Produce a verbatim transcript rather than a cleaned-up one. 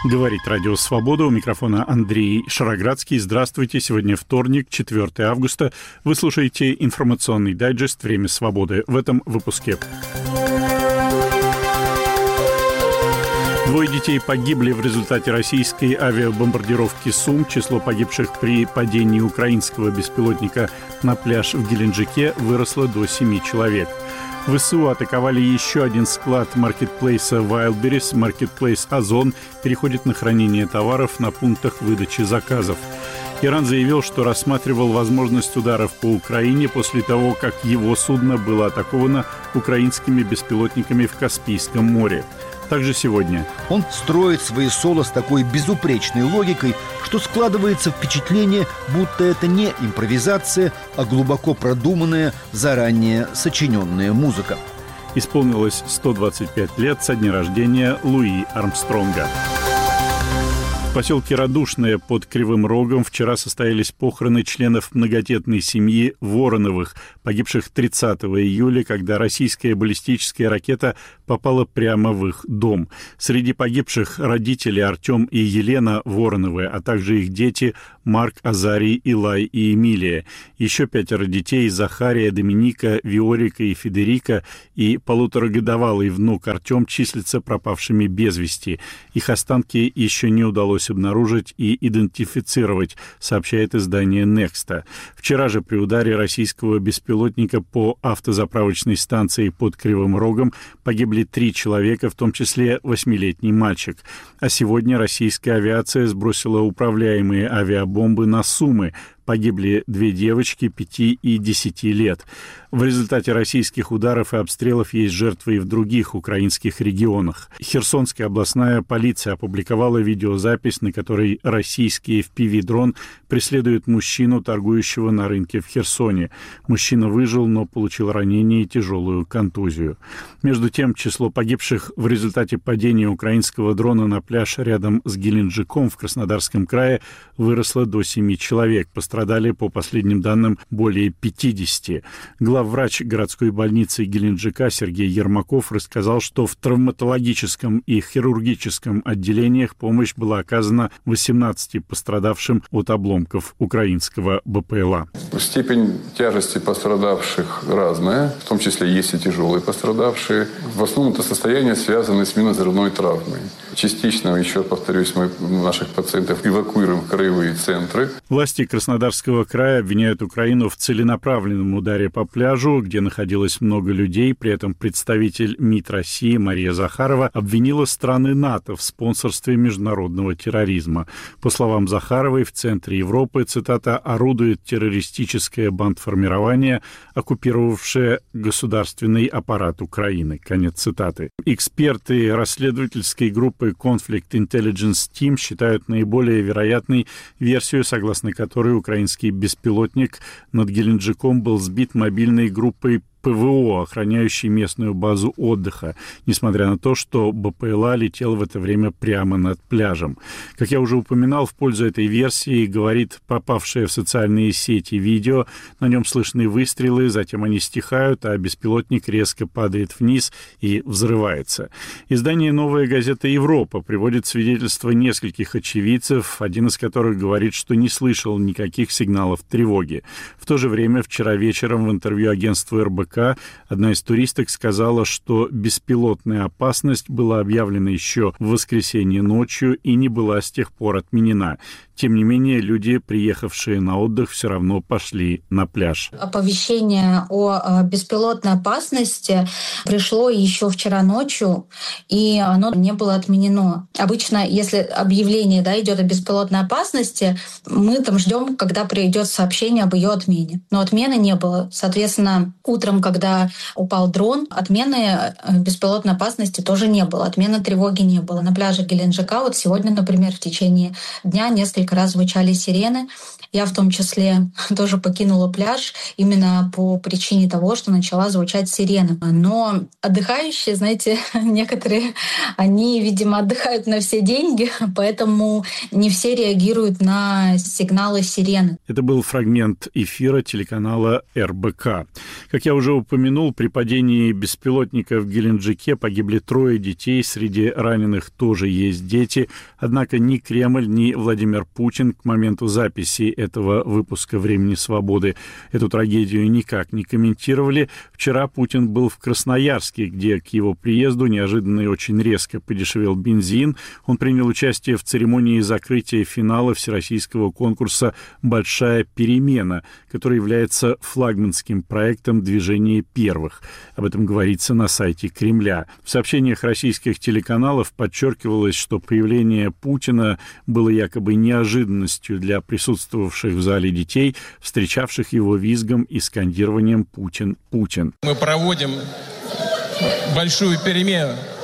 Говорит Радио Свобода. У микрофона Андрей Шароградский. Здравствуйте. Сегодня вторник, четвёртое августа. Вы слушаете информационный дайджест «Время свободы». В этом выпуске. Двое детей погибли в результате российской авиабомбардировки Сум. Число погибших при падении украинского беспилотника на пляж в Геленджике выросло до семи человек. ВСУ атаковали еще один склад маркетплейса Wildberries. Маркетплейс «Озон» переходит на хранение товаров на пунктах выдачи заказов. Иран заявил, что рассматривал возможность ударов по Украине после того, как его судно было атаковано украинскими беспилотниками в Каспийском море. Также сегодня. Он строит свои соло с такой безупречной логикой, что складывается впечатление, будто это не импровизация, а глубоко продуманная, заранее сочиненная музыка. Исполнилось сто двадцать пять лет со дня рождения Луи Армстронга. В поселке Радушное под Кривым Рогом вчера состоялись похороны членов многодетной семьи Вороновых, погибших тридцатого июля, когда российская баллистическая ракета попала прямо в их дом. Среди погибших родители Артем и Елена Вороновы, а также их дети Марк, Азарий, Илай и Эмилия. Еще пятеро детей Захария, Доминика, Виорика и Федерика и полуторагодовалый внук Артем числятся пропавшими без вести. Их останки еще не удалось обнаружить и идентифицировать, сообщает издание «Некста». Вчера же при ударе российского беспилотника по автозаправочной станции под Кривым Рогом погибли три человека, в том числе восьмилетний мальчик. А сегодня российская авиация сбросила управляемые авиабомбы на Сумы. Погибли две девочки пяти и десяти лет. В результате российских ударов и обстрелов есть жертвы и в других украинских регионах. Херсонская областная полиция опубликовала видеозапись, на которой российский эф пи ви-дрон преследует мужчину, торгующего на рынке в Херсоне. Мужчина выжил, но получил ранение и тяжелую контузию. Между тем, число погибших в результате падения украинского дрона на пляж рядом с Геленджиком в Краснодарском крае выросло до семи человек. Пострадали, по последним данным, более пятидесяти. Главврач городской больницы Геленджика Сергей Ермаков рассказал, что в травматологическом и хирургическом отделениях помощь была оказана восемнадцати пострадавшим от обломков украинского бэ пэ эл а. Степень тяжести пострадавших разная, в том числе есть и тяжелые пострадавшие. В основном это состояние связано с минно-взрывной травмой. Частично, еще повторюсь, мы наших пациентов эвакуируем в краевые центры. Власти Краснодарского края обвиняют Украину в целенаправленном ударе по пляжу, где находилось много людей. При этом представитель МИД России Мария Захарова обвинила страны НАТО в спонсорстве международного терроризма. По словам Захаровой, в центре Европы, цитата, орудует террористическое бандформирование, оккупировавшее государственный аппарат Украины. Конец цитаты. Эксперты расследовательской группы Conflict Intelligence Team считают наиболее вероятной версию, согласно которой украинский беспилотник над Геленджиком был сбит мобильной группой пэ вэ о, охраняющей местную базу отдыха, несмотря на то, что бэ пэ эл а летел в это время прямо над пляжем. Как я уже упоминал, в пользу этой версии говорит попавшее в социальные сети видео. На нем слышны выстрелы, затем они стихают, а беспилотник резко падает вниз и взрывается. Издание «Новая газета Европа» приводит свидетельства нескольких очевидцев, один из которых говорит, что не слышал никаких сигналов тревоги. В то же время вчера вечером в интервью агентству эр бэ ка одна из туристок сказала, что беспилотная опасность была объявлена еще в воскресенье ночью и не была с тех пор отменена. Тем не менее, люди, приехавшие на отдых, все равно пошли на пляж. Оповещение о беспилотной опасности пришло еще вчера ночью, и оно не было отменено. Обычно, если объявление да, идет о беспилотной опасности, мы там ждем, когда придет сообщение об ее отмене. Но отмены не было. Соответственно, утром, когда упал дрон, отмены беспилотной опасности тоже не было. Отмены тревоги не было. На пляже Геленджика вот сегодня, например, в течение дня несколько раз звучали сирены. Я в том числе тоже покинула пляж именно по причине того, что начала звучать сирена. Но отдыхающие, знаете, некоторые, они, видимо, отдыхают на все деньги, поэтому не все реагируют на сигналы сирены. Это был фрагмент эфира телеканала эр бэ ка. Как я уже упомянул, при падении беспилотника в Геленджике погибли трое детей, среди раненых тоже есть дети. Однако ни Кремль, ни Владимир Путин к моменту записи этого выпуска «Времени свободы» эту трагедию никак не комментировали. Вчера Путин был в Красноярске, где к его приезду неожиданно и очень резко подешевел бензин. Он принял участие в церемонии закрытия финала всероссийского конкурса «Большая перемена», который является флагманским проектом движения первых. Об этом говорится на сайте Кремля. В сообщениях российских телеканалов подчеркивалось, что появление Путина было якобы неожиданностью для присутствовавших в зале детей, встречавших его визгом и скандированием «Путин, Путин». Мы проводим большую перемену.